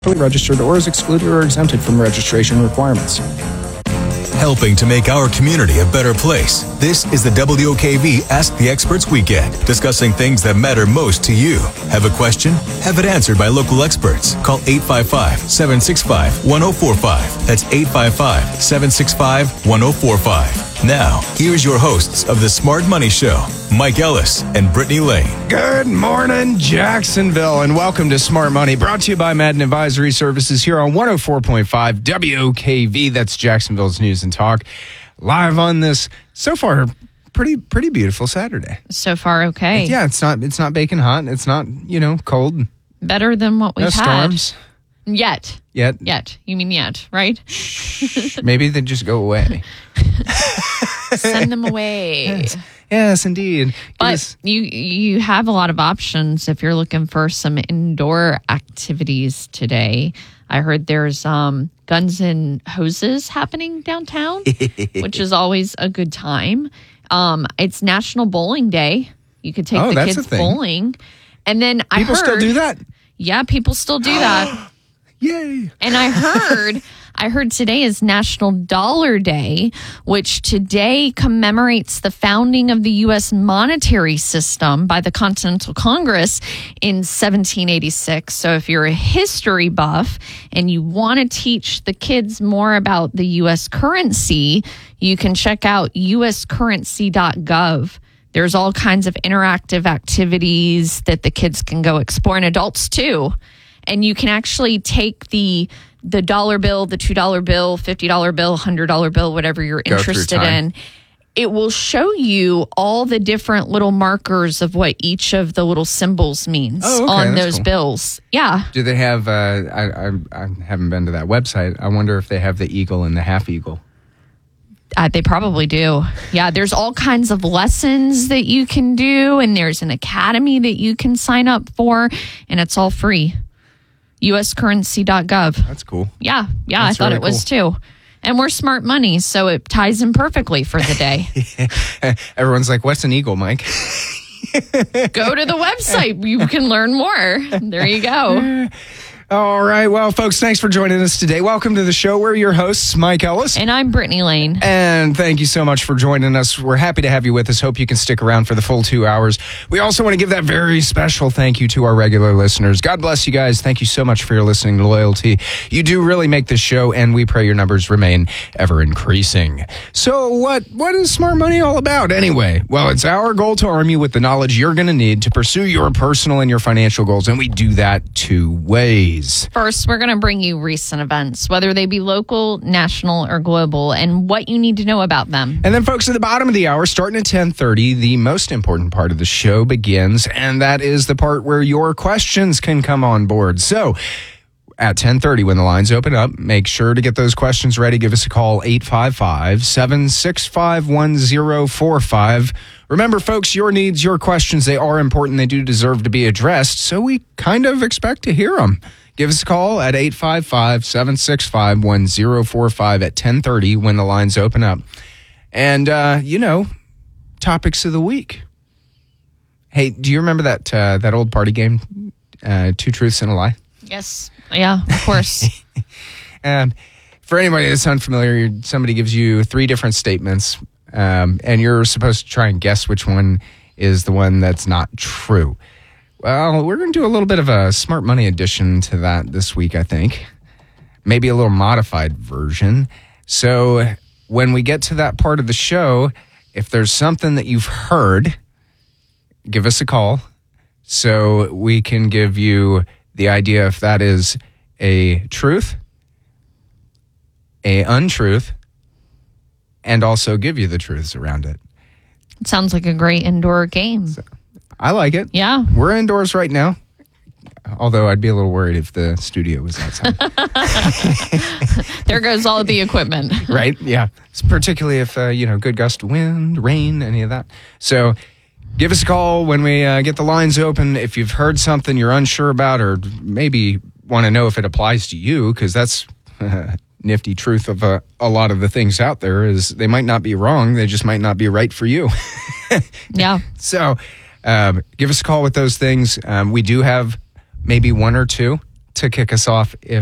registered or is excluded or exempted from registration requirements. Helping to make our community a better place. This is the WOKV Ask the Experts Weekend, discussing things that matter most to you. Have a question? Have it answered by local experts. Call 855-765-1045. That's 855-765-1045. Now, here's your hosts of the Smart Money Show, Mike Ellis and Brittany Lane. Good morning, Jacksonville, and welcome to Smart Money, brought to you by Madden Advisory Services here on 104.5 WOKV. That's Jacksonville's News and Talk. Live on this, so far, pretty beautiful Saturday. So far, okay. Yeah, it's not baking hot. It's not, cold. Better than what we've had. No storms. Yet. You mean yet, right? Maybe they just go away. Send them away. Yes, indeed. But you have a lot of options if you're looking for some indoor activities today. I heard there's guns and hoses happening downtown, which is always a good time. It's National Bowling Day. You could take the kids bowling. And then people still do that? Yeah, people still do that. Yay. And I heard today is National Dollar Day, which today commemorates the founding of the U.S. monetary system by the Continental Congress in 1786. So if you're a history buff and you want to teach the kids more about the U.S. currency, you can check out uscurrency.gov. There's all kinds of interactive activities that the kids can go explore, and adults too. And you can actually take the dollar bill, the $2 bill, $50 bill, $100 bill, whatever you're interested in. It will show you all the different little markers of what each of the little symbols means on those bills. Yeah. Do they have, I haven't been to that website. I wonder if they have the eagle and the half eagle. They probably do. Yeah, there's all kinds of lessons that you can do, and there's an academy that you can sign up for, and it's all free. uscurrency.gov. That's cool. Yeah, I thought it was too. And we're smart money, so it ties in perfectly for the day. Everyone's like, what's an eagle, Mike? Go to the website. You can learn more. There you go. All right. Well, folks, thanks for joining us today. Welcome to the show. We're your hosts, Mike Ellis. And I'm Brittany Lane. And thank you so much for joining us. We're happy to have you with us. Hope you can stick around for the full 2 hours. We also want to give that very special thank you to our regular listeners. God bless you guys. Thank you so much for your listening and loyalty. You do really make this show, and we pray your numbers remain ever increasing. So what is Smart Money all about anyway? Well, it's our goal to arm you with the knowledge you're going to need to pursue your personal and your financial goals, and we do that 2 ways. First, we're going to bring you recent events, whether they be local, national, or global, and what you need to know about them. And then, folks, at the bottom of the hour, starting at 10:30, the most important part of the show begins, and that is the part where your questions can come on board. So, at 10:30, when the lines open up, make sure to get those questions ready. Give us a call, 855-765-1045. Remember, folks, your needs, your questions, they are important. They do deserve to be addressed, so we kind of expect to hear them. Give us a call at 855-765-1045 at 10:30 when the lines open up. And, topics of the week. Hey, do you remember that old party game, 2 Truths and a Lie? Yes. Yeah, of course. And for anybody that's unfamiliar, somebody gives you 3 different statements, and you're supposed to try and guess which one is the one that's not true. Well, we're going to do a little bit of a Smart Money addition to that this week, I think. Maybe a little modified version. So when we get to that part of the show, if there's something that you've heard, give us a call so we can give you the idea if that is a truth, a untruth, and also give you the truths around it. It sounds like a great indoor game. I like it. Yeah. We're indoors right now. Although I'd be a little worried if the studio was outside. There goes all the equipment. Right? Yeah. Particularly if, good gust of wind, rain, any of that. So give us a call when we get the lines open. If you've heard something you're unsure about or maybe want to know if it applies to you, because that's nifty truth of a lot of the things out there is they might not be wrong. They just might not be right for you. Yeah. So give us a call with those things. We do have maybe 1 or 2 to kick us off, if